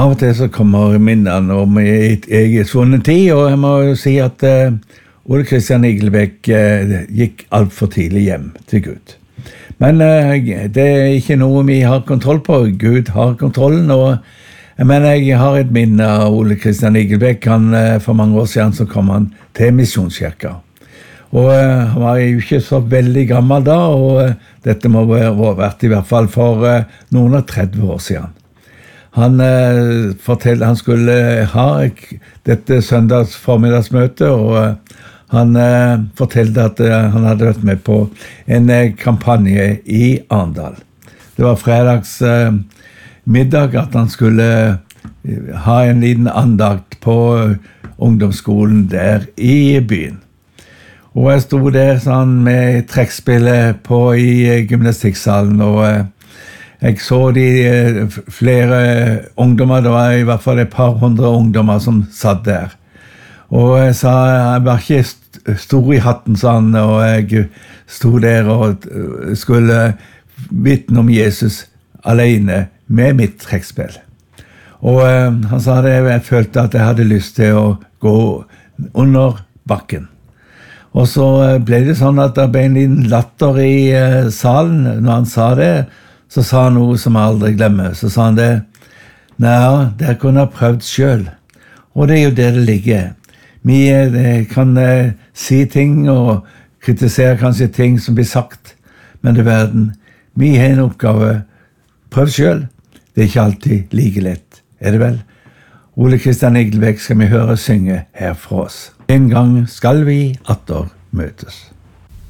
Av og til så kommer minnene om egen svunne tid, og jeg må jo si at Ole Kristian Igelbæk gikk alt for tidlig hjem til Gud. Men det ikke noe vi har kontroll på. Gud har kontrollen, men jeg har et minne av Ole Kristian Igelbæk. For mange år siden så kom han til Misjonskirka. Og han var jo ikke så veldig gammel da, og dette må ha vært i hvert fall for noen og 30 år siden. Han fortalte han skulle ha dette søndags formiddagsmøte, og han fortalte at han hadde vært med på en kampanje i Arendal. Det var fredags middag at han skulle ha en liten andakt på ungdomsskolen der i byen. Og jeg stod der sånn med trekkspillet på i gymnastikksalen, og jeg så de flere ungdommer, det var i hvert fall et par hundre ungdommer som satt der. Og jeg sa, jeg var ikke stor i hatten, sa han, og jeg stod der og skulle vitne om Jesus alene med mitt trekkspill. Og han sa det, jeg følte at jeg hadde lyst til å gå under bakken. Og så ble det sånn at det ble en liten latter i salen når han sa det, så sa han noe som jeg aldri glemmer. Så sa han det, nei, det kunne jeg prøvd selv. Og det jo det ligger. Vi kan si ting og kritisere kanskje ting som blir sagt, men det verden, vi har en oppgave. Prøv selv. Det ikke alltid like lett, det vel? Ole Kristian Igelbæk skal vi høre synge her fra oss. En gang skal vi atter møtes.